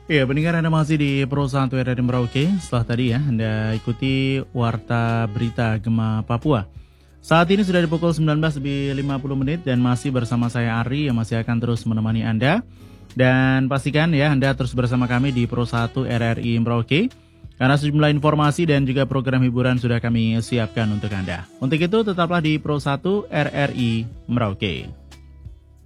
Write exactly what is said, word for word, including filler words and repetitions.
Ya, pendengar Anda masih di Pro satu R R I Merauke. Setelah tadi ya, Anda ikuti Warta Berita Gema Papua. Saat ini sudah di pukul sembilan belas lebih lima puluh menit dan masih bersama saya Ari yang masih akan terus menemani Anda. Dan pastikan ya Anda terus bersama kami di Pro satu R R I Merauke. Karena sejumlah informasi dan juga program hiburan sudah kami siapkan untuk Anda. Untuk itu tetaplah di Pro satu R R I Merauke.